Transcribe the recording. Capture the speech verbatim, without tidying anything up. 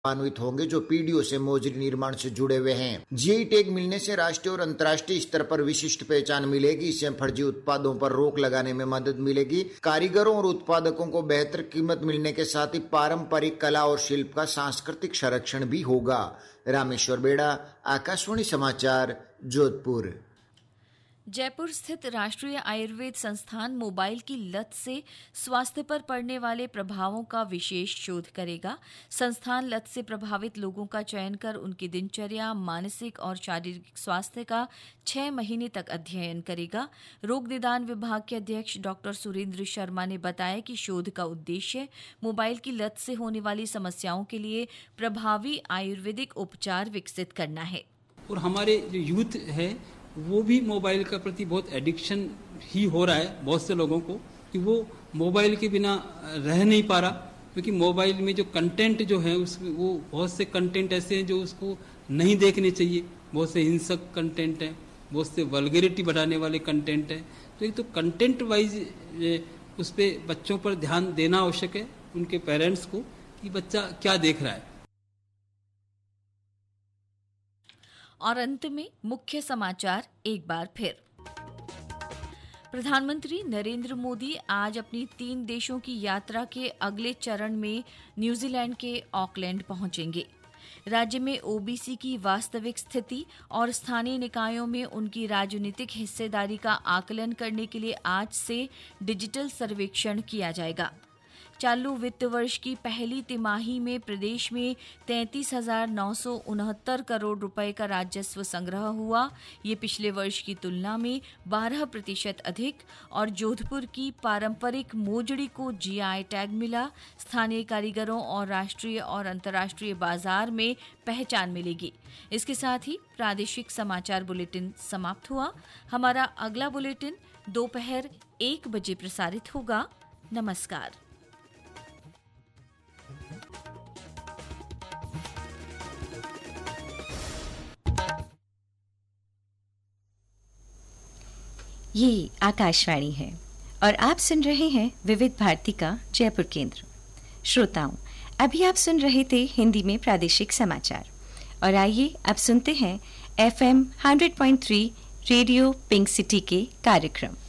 लाभान्वित होंगे जो पीढ़ियों से मोजरी निर्माण से जुड़े हुए हैं। जीआई टैग मिलने से राष्ट्रीय और अंतर्राष्ट्रीय स्तर पर विशिष्ट पहचान मिलेगी। इससे फर्जी उत्पादों पर रोक लगाने में मदद मिलेगी। कारीगरों और उत्पादकों को बेहतर कीमत मिलने के साथ ही पारंपरिक कला और शिल्प का सांस्कृतिक संरक्षण भी होगा। रामेश्वर बेड़ा, आकाशवाणी समाचार, जोधपुर। जयपुर स्थित राष्ट्रीय आयुर्वेद संस्थान मोबाइल की लत से स्वास्थ्य पर पड़ने वाले प्रभावों का विशेष शोध करेगा। संस्थान लत से प्रभावित लोगों का चयन कर उनकी दिनचर्या, मानसिक और शारीरिक स्वास्थ्य का छह महीने तक अध्ययन करेगा। रोग निदान विभाग के अध्यक्ष डॉक्टर सुरेंद्र शर्मा ने बताया कि शोध का उद्देश्य मोबाइल की लत से होने वाली समस्याओं के लिए प्रभावी आयुर्वेदिक उपचार विकसित करना है। और हमारे जो यूथ है वो भी मोबाइल का प्रति बहुत एडिक्शन ही हो रहा है बहुत से लोगों को, कि वो मोबाइल के बिना रह नहीं पा रहा, क्योंकि मोबाइल में जो कंटेंट जो है उसमें वो बहुत से कंटेंट ऐसे हैं जो उसको नहीं देखने चाहिए। बहुत से हिंसक कंटेंट हैं, बहुत से वल्गैरिटी बढ़ाने वाले कंटेंट हैं। तो एक तो कंटेंट वाइज उस पर बच्चों पर ध्यान देना आवश्यक है, उनके पेरेंट्स को, कि बच्चा क्या देख रहा है। और अंत में मुख्य समाचार एक बार फिर। प्रधानमंत्री नरेंद्र मोदी आज अपनी तीन देशों की यात्रा के अगले चरण में न्यूजीलैंड के ऑकलैंड पहुंचेंगे। राज्य में ओबीसी की वास्तविक स्थिति और स्थानीय निकायों में उनकी राजनीतिक हिस्सेदारी का आकलन करने के लिए आज से डिजिटल सर्वेक्षण किया जाएगा। चालू वित्त वर्ष की पहली तिमाही में प्रदेश में तैंतीस हजार नौ सौ उनहत्तर करोड़ रुपए का राजस्व संग्रह हुआ। ये पिछले वर्ष की तुलना में बारह प्रतिशत अधिक। और जोधपुर की पारंपरिक मोजड़ी को जीआई टैग मिला। स्थानीय कारीगरों और राष्ट्रीय और अंतर्राष्ट्रीय बाजार में पहचान मिलेगी। इसके साथ ही प्रादेशिक समाचार बुलेटिन समाप्त हुआ। हमारा अगला बुलेटिन दोपहर एक बजे प्रसारित होगा। नमस्कार। ये आकाशवाणी है और आप सुन रहे हैं विविध भारती का जयपुर केंद्र। श्रोताओं, अभी आप सुन रहे थे हिंदी में प्रादेशिक समाचार और आइए अब सुनते हैं FM hundred point three radio pink city के कार्यक्रम।